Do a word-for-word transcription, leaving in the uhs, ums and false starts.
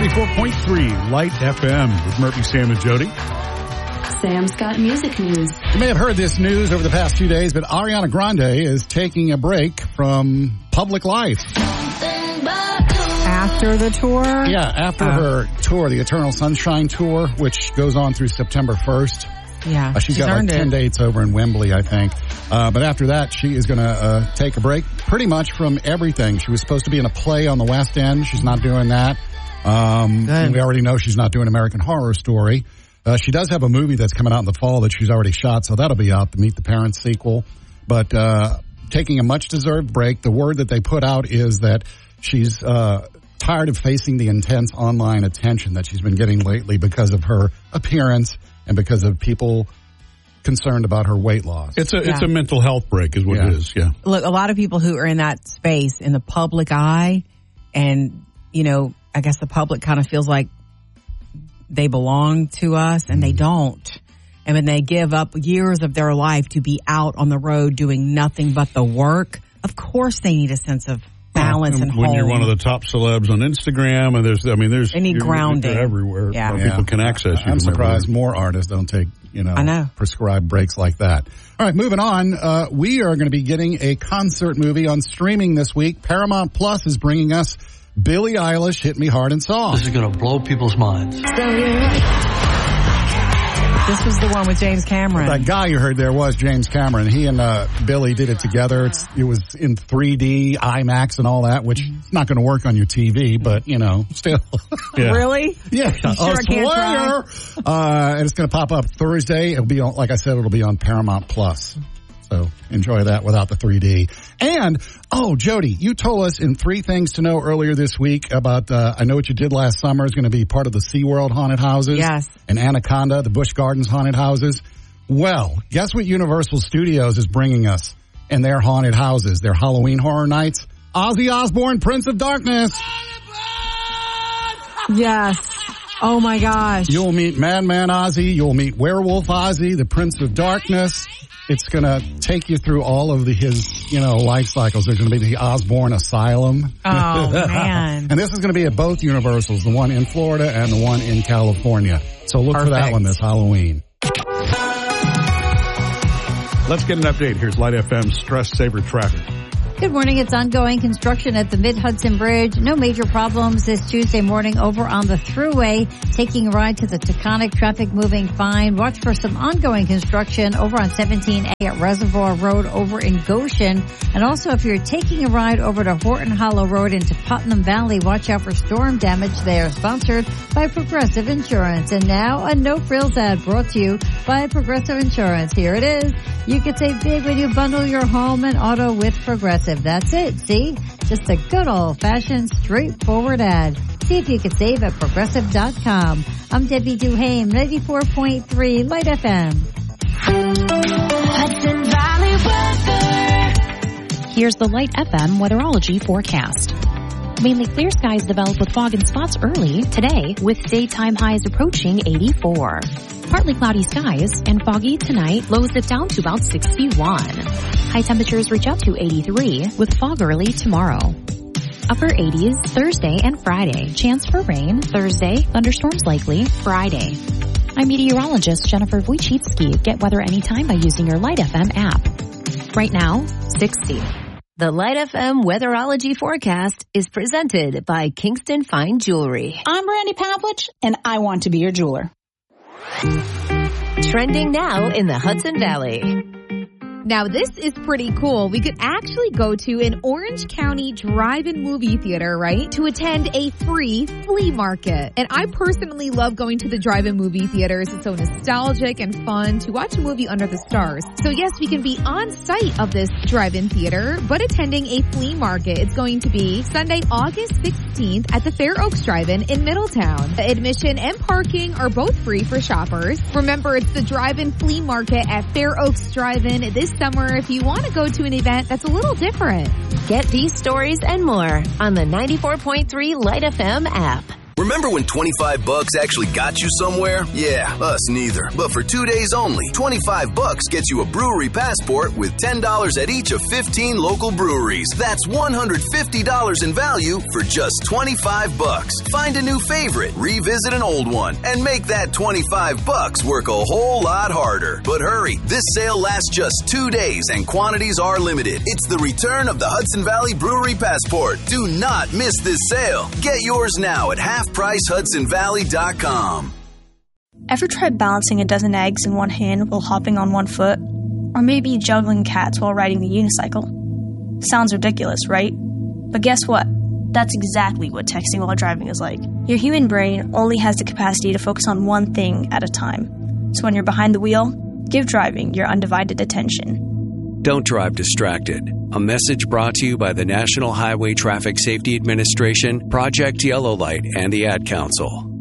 ninety-four point three Light F M with Murphy, Sam, and Jody. Sam's got music news. You may have heard this news over the past few days, but Ariana Grande is taking a break from public life. After the tour? Yeah, after oh. her tour, the Eternal Sunshine Tour, which goes on through September first. Yeah, uh, she's, she's got like ten it. dates over in Wembley, I think. Uh, but after that, she is going to uh, take a break pretty much from everything. She was supposed to be in a play on the West End. She's not doing that. Um, and we already know she's not doing American Horror Story. Uh, she does have a movie that's coming out in the fall that she's already shot, so that'll be out, the Meet the Parents sequel. But uh, taking a much-deserved break. The word that they put out is that she's uh, tired of facing the intense online attention that she's been getting lately because of her appearance and because of people concerned about her weight loss. It's a yeah. it's a mental health break is what yeah. it is, yeah. Look, a lot of people who are in that space, in the public eye, and, you know, I guess the public kind of feels like they belong to us, and they don't. And when they give up years of their life to be out on the road doing nothing but the work, of course they need a sense of balance and and when home. you're one of the top celebs on Instagram, and there's, I mean, there's they need you're, grounding you're everywhere. Yeah. Where Yeah. people can access you. I'm surprised more artists don't take, you know, I know. prescribed breaks like that. All right, moving on. Uh, we are going to be getting a concert movie on streaming this week. Paramount Plus is bringing us Billie Eilish, Hit Me Hard and Soft. This is going to blow people's minds. This was the one with James Cameron. That guy you heard there was James Cameron. He and uh, Billy did it together. It's, it was in three D, IMAX and all that, which is not going to work on your T V, but, you know, still. Yeah. Really? Yeah. You sure I can't try? Uh, and it's going to pop up Thursday. It'll be on, like I said, it'll be on Paramount Plus. So enjoy that without the three D. And, oh, Jody, you told us in Three Things to Know earlier this week about, uh, I Know What You Did Last Summer is going to be part of the SeaWorld haunted houses. Yes. And Anaconda, the Busch Gardens haunted houses. Well, guess what Universal Studios is bringing us in their haunted houses, their Halloween Horror Nights? Ozzy Osbourne, Prince of Darkness. Yes. Oh, my gosh. You'll meet Madman Ozzy. You'll meet Werewolf Ozzy, the Prince of Darkness. It's going to take you through all of the, his, you know, life cycles. There's going to be the Osborne Asylum. Oh, man. And this is going to be at both Universals, the one in Florida and the one in California. So look Perfect. for that one this Halloween. Let's get an update. Here's Light F M's Stress Saver Traffic. Good morning. It's ongoing construction at the Mid-Hudson Bridge. No major problems this Tuesday morning over on the Thruway. Taking a ride to the Taconic, traffic moving fine. Watch for some ongoing construction over on seventeen A at Reservoir Road over in Goshen. And also, if you're taking a ride over to Horton Hollow Road into Putnam Valley, watch out for storm damage there. Sponsored by Progressive Insurance. And now, a no-frills ad brought to you by Progressive Insurance. Here it is. You can save big when you bundle your home and auto with Progressive. That's it. See? Just a good old-fashioned, straightforward ad. See if you can save at Progressive dot com. I'm Debbie Duhame, ninety-four point three Light F M. Hudson Valley weather. Here's the Light F M weatherology forecast. Mainly clear skies develop with fog and spots early today, with daytime highs approaching eighty-four. Partly cloudy skies and foggy tonight, lows dip down to about sixty-one. High temperatures reach up to eighty-three with fog early tomorrow. Upper eighties Thursday and Friday. Chance for rain Thursday, thunderstorms likely Friday. I'm meteorologist Jennifer Wojcicki. Get weather anytime by using your Light F M app. Right now, sixty. The Light F M weatherology forecast is presented by Kingston Fine Jewelry. I'm Brandy Pavlich, and I want to be your jeweler. Trending now in the Hudson Valley. Now, this is pretty cool. We could actually go to an Orange County drive-in movie theater, right, to attend a free flea market. And I personally love going to the drive-in movie theaters. It's so nostalgic and fun to watch a movie under the stars. So, yes, we can be on site of this drive-in theater, but attending a flea market. It's going to be Sunday, August sixteenth at the Fair Oaks Drive-In in Middletown. Admission and parking are both free for shoppers. Remember, it's the drive-in flea market at Fair Oaks Drive-In this summer if you want to go to an event that's a little different. Get these stories and more on the ninety-four point three Light F M app. Remember when twenty-five bucks actually got you somewhere? Yeah, us neither. But for two days only, twenty-five bucks gets you a brewery passport with ten dollars at each of fifteen local breweries. That's one hundred fifty dollars in value for just twenty-five bucks. Find a new favorite, revisit an old one, and make that twenty-five bucks work a whole lot harder. But hurry, this sale lasts just two days and quantities are limited. It's the return of the Hudson Valley Brewery Passport. Do not miss this sale. Get yours now at half price hudson valley dot com. Ever tried balancing a dozen eggs in one hand while hopping on one foot? Or maybe juggling cats while riding the unicycle? Sounds ridiculous, right? But guess what? That's exactly what texting while driving is like. Your human brain only has the capacity to focus on one thing at a time. So when you're behind the wheel, give driving your undivided attention. Don't drive distracted. A message brought to you by the National Highway Traffic Safety Administration, Project Yellow Light, and the Ad Council.